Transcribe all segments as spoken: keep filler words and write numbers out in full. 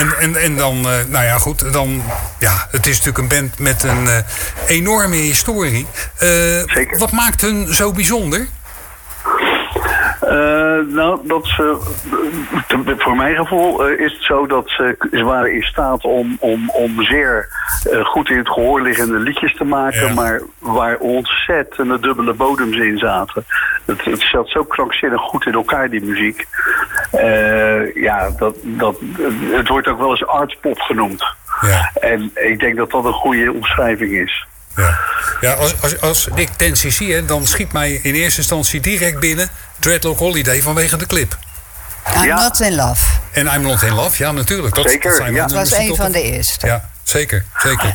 En, en, en dan, uh, nou ja, goed, dan, ja, het is natuurlijk een band met een uh, enorme historie. Uh, Zeker. Wat maakt hun zo bijzonder? Uh, nou, dat ze, voor mijn gevoel uh, is het zo dat ze, ze waren in staat om, om, om zeer uh, goed in het gehoor liggende liedjes te maken, ja. maar waar ontzettende dubbele bodems in zaten. Het, het zat zo krankzinnig goed in elkaar, die muziek. Uh, ja, dat, dat, het wordt ook wel eens artpop genoemd. Ja. En ik denk dat dat een goede omschrijving is. Ja, ja als, als, als ik ten C C, dan schiet mij in eerste instantie direct binnen Dreadlock Holiday vanwege de clip. I'm ja. Not In Love. En I'm Not In Love, ja natuurlijk. Dat, zeker, dat zijn ja. Dat was een van de eerste. Ja, zeker, zeker.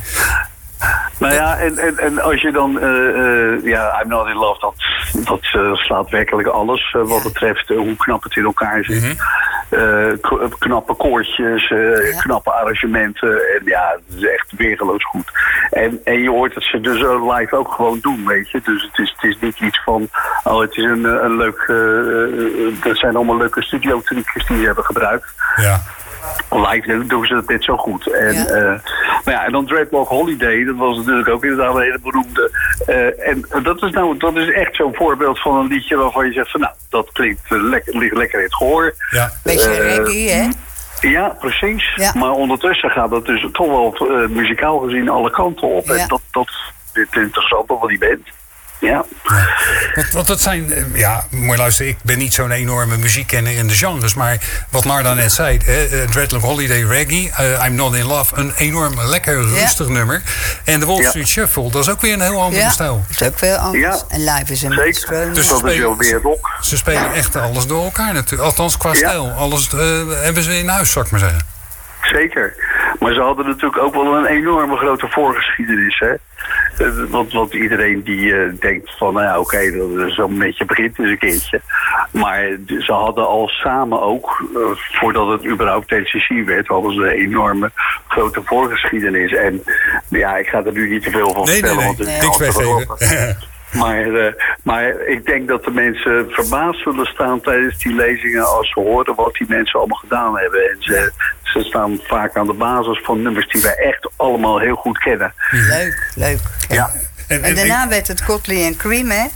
Nou ja, en, en, en als je dan, uh, uh, ja, I'm Not In Love, dat, dat uh, slaat werkelijk alles uh, wat ja. betreft uh, hoe knap het in elkaar zit. Mm-hmm. Uh, k- knappe koortjes, uh, ja. knappe arrangementen. En ja, het is echt weergeloos goed. En, en je hoort het ze dus live ook gewoon doen, weet je. Dus het is, het is niet iets van, oh, het is een, een leuk, uh, dat zijn allemaal leuke studio-trucjes die ze hebben gebruikt. Ja. Live doen ze het net zo goed. En, ja. Uh, nou ja, en dan Dreadlock Holiday, dat was natuurlijk ook inderdaad een hele beroemde. Uh, en dat is nou, dat is echt zo'n voorbeeld van een liedje waarvan je zegt van nou, dat klinkt uh, lekker, ligt lekker in het gehoor. Ja. Beetje uh, reggae, hè? Ja, precies. Ja. Maar ondertussen gaat het dus toch wel uh, muzikaal gezien alle kanten op. Ja. En dat, dat is het interessante van die band. Ja. ja. Want, want dat zijn, ja, mooi luisteren, ik ben niet zo'n enorme muziekkenner in de genres, maar wat Narda net zei, hè, Dreadlock Holiday reggae, uh, I'm Not In Love, een enorm lekker rustig ja. nummer. En de Wall Street ja. Shuffle, dat is ook weer een heel andere ja, stijl. Dat is ook weer anders. Ja. En live is een zeker. Dus dat is wel weer rock. Ze spelen echt alles door elkaar natuurlijk, althans qua ja. stijl. Alles uh, hebben ze in huis, zou ik maar zeggen. Zeker. Maar ze hadden natuurlijk ook wel een enorme grote voorgeschiedenis, hè. Want, want iedereen die uh, denkt van, nou ja, oké, okay, dat is een beetje begint dus een keertje. Maar ze hadden al samen ook, uh, voordat het überhaupt T C C werd, hadden ze een enorme grote voorgeschiedenis. En ja, ik ga er nu niet te veel van nee, vertellen, nee, nee. want het niks weggeven. Maar, uh, maar ik denk dat de mensen verbaasd zullen staan tijdens die lezingen als ze horen wat die mensen allemaal gedaan hebben. En ze, ze staan vaak aan de basis van nummers die wij echt allemaal heel goed kennen. Leuk, leuk. Ja. Ja. En, en daarna en, werd het Godley en Cream, hè?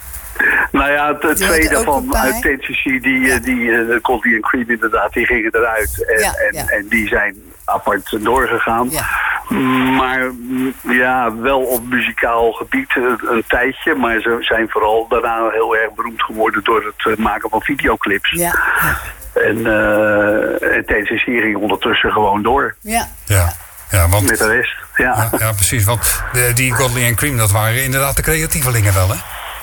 Nou ja, het twee daarvan uit T C C, die, ja. die uh, Godley en Cream inderdaad, die gingen eruit. En, ja, en, ja. en die zijn apart doorgegaan. Ja. Maar ja, wel op muzikaal gebied een, een tijdje. Maar ze zijn vooral daarna heel erg beroemd geworden door het maken van videoclips. Ja. Ja. En uh, T C C ging ondertussen gewoon door. Ja. Ja. Ja, want, met de rest, ja. Ja, ja precies. Want de, die Godley en Cream, dat waren inderdaad de creatievelingen wel, hè?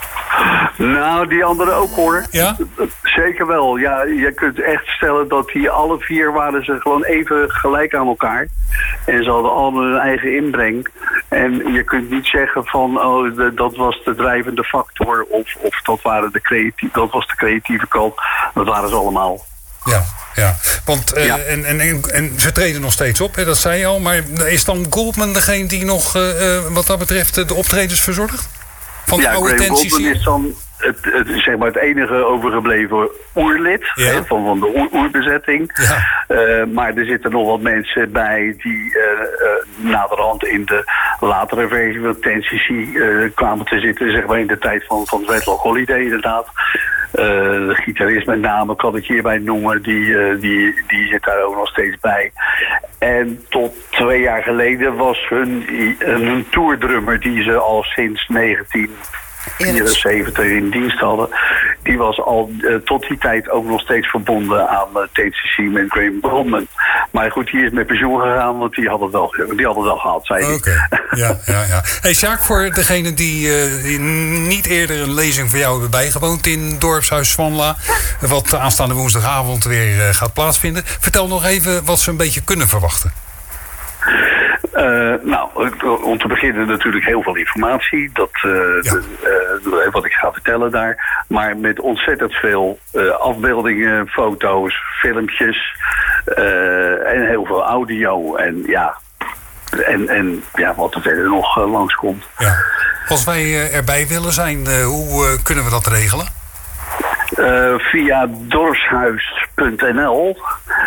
Nou, die anderen ook, hoor. Ja? Zeker wel. Ja, je kunt echt stellen dat die alle vier waren ze gewoon even gelijk aan elkaar. En ze hadden allemaal hun eigen inbreng. En je kunt niet zeggen van, oh, de, dat was de drijvende factor. Of, of dat, waren de creatief, dat was de creatieve kant. Dat waren ze allemaal. Ja, ja. Want, uh, ja. En, en, en, en ze treden nog steeds op, hè, dat zei je al. Maar is dan Goldman degene die nog, uh, wat dat betreft, de optredens verzorgt? Van ja, de oude Graham Goldman is dan het, het, zeg maar het enige overgebleven oerlid, ja. hè, van, van de oer, oerbezetting. Ja. Uh, maar er zitten nog wat mensen bij die uh, uh, naderhand in de latere versie van T C C uh, kwamen te zitten, zeg maar in de tijd van, van Dreadlock Holiday inderdaad. Uh, de gitarist met name kan ik hierbij noemen, die, uh, die, die zit daar ook nog steeds bij. En tot twee jaar geleden was hun, hun tourdrummer die ze al sinds negentien vierenzeventig in dienst hadden. Die was al uh, tot die tijd ook nog steeds verbonden aan uh, T C C met Graham Goldman. Maar goed, die is met pensioen gegaan, want die had het wel, die had het wel gehad, zei hij. Oké, okay. ja, ja, ja. Hey Sjaak, voor degene die, uh, die niet eerder een lezing voor jou hebben bijgewoond in Dorpshuis Zwanla, wat aanstaande woensdagavond weer uh, gaat plaatsvinden, vertel nog even wat ze een beetje kunnen verwachten. Uh, nou, om te beginnen natuurlijk heel veel informatie. Dat, uh, ja. de, uh, wat ik ga vertellen daar. Maar met ontzettend veel uh, afbeeldingen, foto's, filmpjes. Uh, en heel veel audio. En ja, en, en, ja wat er verder nog uh, langskomt. Ja. Als wij uh, erbij willen zijn, uh, hoe uh, kunnen we dat regelen? Uh, via dorpshuis punt n l